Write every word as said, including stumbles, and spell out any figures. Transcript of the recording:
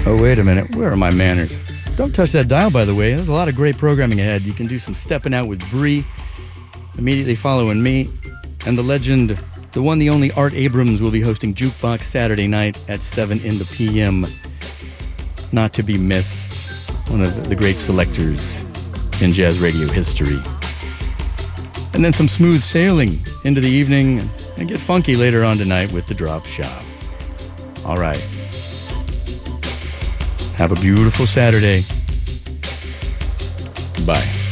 Oh, wait a minute. Where are my manners? Don't touch that dial, by the way. There's a lot of great programming ahead. You can do some stepping out with Bree, immediately following me, and the legend, the one, the only Art Abrams will be hosting Jukebox Saturday night at seven in the p m. Not to be missed. One of the great selectors in jazz radio history. And then some smooth sailing into the evening and get funky later on tonight with the Drop Shop. All right. Have a beautiful Saturday. Bye.